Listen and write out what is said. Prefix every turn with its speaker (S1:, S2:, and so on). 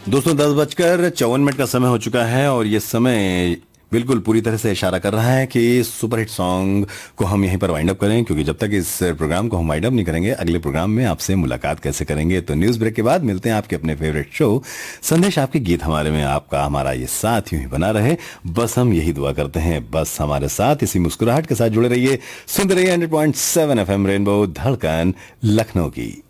S1: दोस्तों 10:54 का समय हो चुका है और ये समय बिल्कुल पूरी तरह से इशारा कर रहा है कि सुपरहिट सॉन्ग को हम यहीं पर वाइंड अप करें, क्योंकि जब तक इस प्रोग्राम को हम वाइंड अप नहीं करेंगे अगले प्रोग्राम में आपसे मुलाकात कैसे करेंगे। तो न्यूज ब्रेक के बाद मिलते हैं आपके अपने फेवरेट शो संदेश आपके गीत हमारे में। आपका हमारा ये साथ यूं ही बना रहे, बस हम यही दुआ करते हैं। बस हमारे साथ इसी मुस्कुराहट के साथ जुड़े रहिए, सुनते रहिए 100.7 FM रेनबो, धड़कन लखनऊ की।